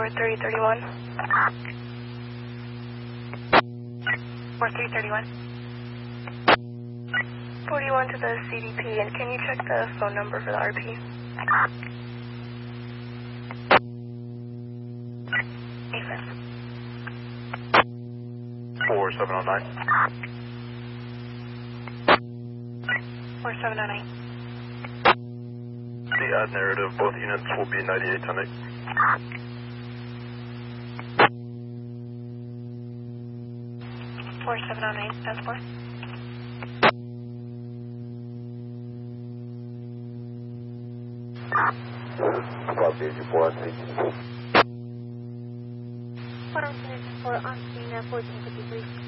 4331. 4331. 41 to the CDP, and can you check the phone number for the RP? Ethan. 4709. 4709. The ad narrative, both units will be 98 tonight. 4709, that's 4. Copy, 4 on scene at 1453.